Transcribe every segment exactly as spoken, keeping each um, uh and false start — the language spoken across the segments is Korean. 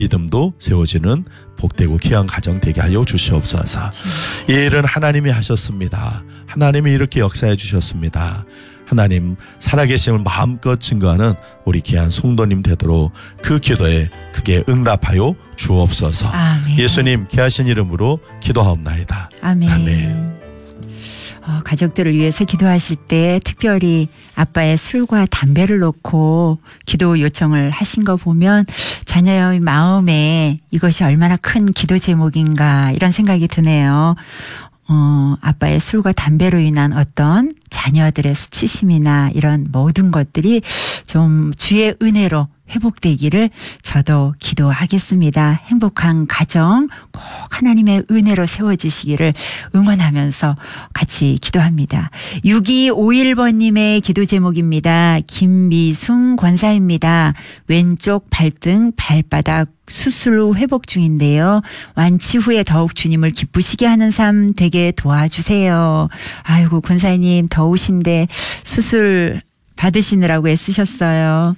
믿음도 세워지는 복되고 귀한 가정 되게 하여 주시옵소서. 이 일은 하나님이 하셨습니다. 하나님이 이렇게 역사해 주셨습니다. 하나님 살아계심을 마음껏 증거하는 우리 귀한 성도님 되도록 그 기도에 크게 응답하여 주옵소서. 아멘. 예수님 귀하신 이름으로 기도하옵나이다. 아멘. 아멘. 어, 가족들을 위해서 기도하실 때 특별히 아빠의 술과 담배를 놓고 기도 요청을 하신 거 보면 자녀의 마음에 이것이 얼마나 큰 기도 제목인가 이런 생각이 드네요. 어, 아빠의 술과 담배로 인한 어떤 자녀들의 수치심이나 이런 모든 것들이 좀 주의 은혜로 회복되기를 저도 기도하겠습니다. 행복한 가정 꼭 하나님의 은혜로 세워지시기를 응원하면서 같이 기도합니다. 육이오일 번님의 기도 제목입니다. 김미순 권사입니다. 왼쪽 발등 발바닥 수술 후 회복 중인데요. 완치 후에 더욱 주님을 기쁘시게 하는 삶 되게 도와주세요. 아이고 권사님 더우신데 수술 받으시느라고 애쓰셨어요.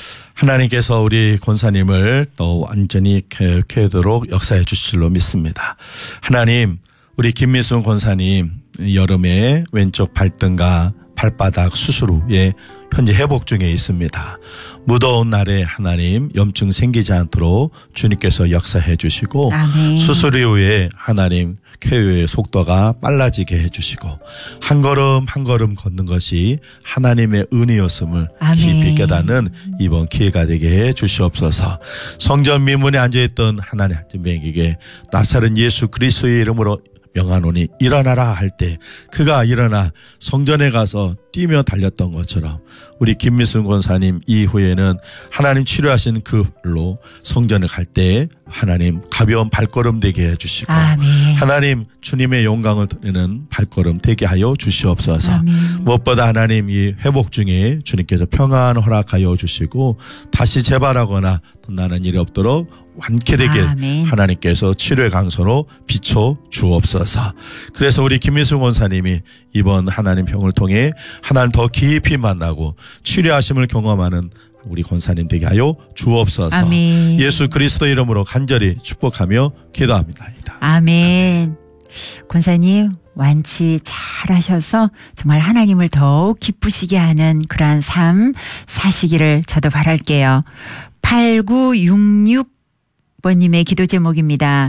하나님께서 우리 권사님을 또 완전히 쾌도록 역사해 주실 줄로 믿습니다. 하나님, 우리 김미순 권사님 여름에 왼쪽 발등과 발바닥 수술 후에 현재 회복 중에 있습니다. 무더운 날에 하나님 염증 생기지 않도록 주님께서 역사해 주시고 아멘. 수술 이후에 하나님 쾌유의 속도가 빨라지게 해주시고 한 걸음 한 걸음 걷는 것이 하나님의 은혜였음을 아멘. 깊이 깨닫는 이번 기회가 되게 해 주시옵소서. 성전 미문에 앉아있던 하나님 한 명에게 나사렛 예수 그리스도의 이름으로 명하노니 일어나라 할 때 그가 일어나 성전에 가서 뛰며 달렸던 것처럼 우리 김미순 권사님 이후에는 하나님 치료하신 그로 성전에 갈 때 하나님 가벼운 발걸음 되게 해주시고 아멘. 하나님 주님의 영광을 드리는 발걸음 되게 하여 주시옵소서. 아멘. 무엇보다 하나님 이 회복 중에 주님께서 평안 허락하여 주시고 다시 재발하거나 또 나는 일이 없도록 완쾌되게 아멘. 하나님께서 치료의 강선으로 비춰 주옵소서. 그래서 우리 김미순 권사님이 이번 하나님 병을 통해 하나님 더 깊이 만나고 치료하심을 경험하는 우리 권사님 되게 하여 주옵소서. 아멘. 예수 그리스도 이름으로 간절히 축복하며 기도합니다. 아멘. 권사님 완치 잘 하셔서 정말 하나님을 더욱 기쁘시게 하는 그러한 삶 사시기를 저도 바랄게요. 팔구육육 번님의 기도 제목입니다.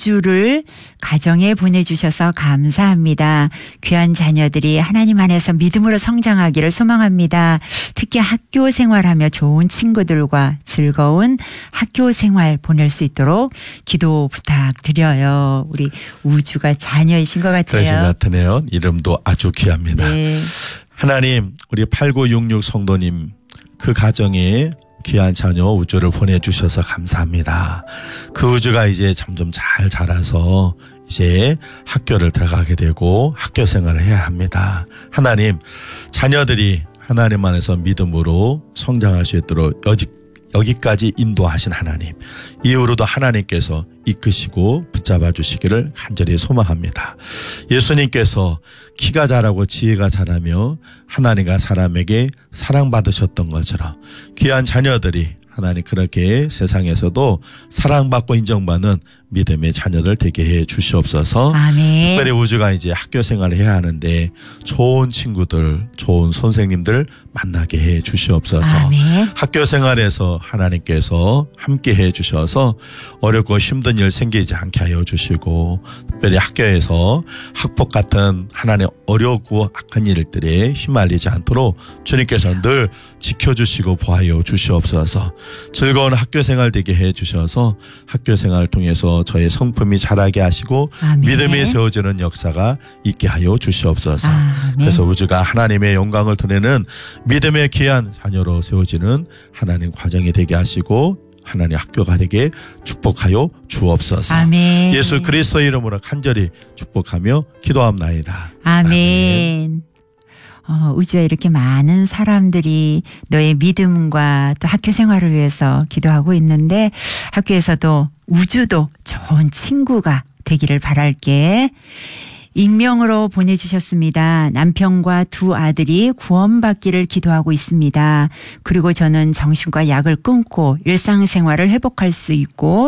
우주를 가정에 보내주셔서 감사합니다. 귀한 자녀들이 하나님 안에서 믿음으로 성장하기를 소망합니다. 특히 학교 생활하며 좋은 친구들과 즐거운 학교 생활 보낼 수 있도록 기도 부탁드려요. 우리 우주가 자녀이신 것 같아요. 그러신 것 같으네요. 이름도 아주 귀합니다. 네. 하나님 우리 팔구육육 성도님 그 가정에 귀한 자녀 우주를 보내주셔서 감사합니다. 그 우주가 이제 점점 잘 자라서 이제 학교를 들어가게 되고 학교 생활을 해야 합니다. 하나님, 자녀들이 하나님 안에서 믿음으로 성장할 수 있도록 여지, 여기까지 인도하신 하나님, 이후로도 하나님께서 이끄시고 붙잡아 주시기를 간절히 소망합니다. 예수님께서 키가 자라고 지혜가 자라며 하나님과 사람에게 사랑받으셨던 것처럼 귀한 자녀들이 하나님 그렇게 세상에서도 사랑받고 인정받는 믿음의 자녀들 되게 해 주시옵소서. 아멘. 특별히 우주가 이제 학교 생활을 해야 하는데 좋은 친구들, 좋은 선생님들 만나게 해 주시옵소서. 아멘. 학교 생활에서 하나님께서 함께 해 주셔서 어렵고 힘든 일 생기지 않게 하여 주시고 특별히 학교에서 학폭 같은 하나님의 어렵고 악한 일들에 휘말리지 않도록 주님께서 늘 지켜주시고 보하여 주시옵소서. 즐거운 학교 생활 되게 해 주셔서 학교 생활을 통해서 저의 성품이 자라게 하시고 아멘. 믿음이 세워지는 역사가 있게 하여 주시옵소서. 아멘. 그래서 우주가 하나님의 영광을 드리는 믿음의 귀한 자녀로 세워지는 하나님 과정이 되게 하시고 하나님 학교가 되게 축복하여 주옵소서. 아멘. 예수 그리스도 이름으로 간절히 축복하며 기도합나이다. 아멘. 아멘. 어, 우주에 이렇게 많은 사람들이 너의 믿음과 또 학교 생활을 위해서 기도하고 있는데 학교에서도 우주도 좋은 친구가 되기를 바랄게. 익명으로 보내주셨습니다. 남편과 두 아들이 구원받기를 기도하고 있습니다. 그리고 저는 정신과 약을 끊고 일상생활을 회복할 수 있고